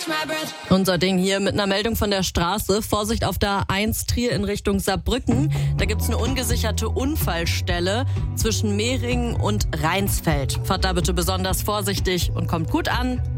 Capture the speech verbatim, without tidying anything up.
Unser Ding hier mit einer Meldung von der Straße. Vorsicht auf der A eins Trier in Richtung Saarbrücken. Da gibt's eine ungesicherte Unfallstelle zwischen Mehringen und Rheinsfeld. Fahrt da bitte besonders vorsichtig und kommt gut an.